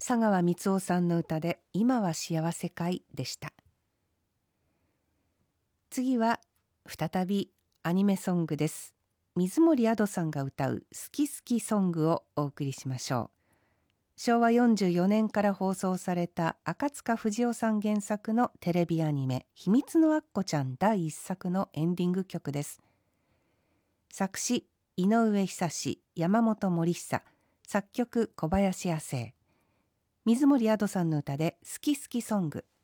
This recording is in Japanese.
佐川光雄さんの歌で今は幸せかいでした。次は再びアニメソングです。水森亜土さんが歌う好き好きソングをお送りしましょう。昭和44年から放送された赤塚不二夫さん原作のテレビアニメ秘密のアッコちゃん第1作のエンディング曲です。作詞井上久志、山本盛久、作曲小林亜星。水森亜土さんの歌で好き好きソング。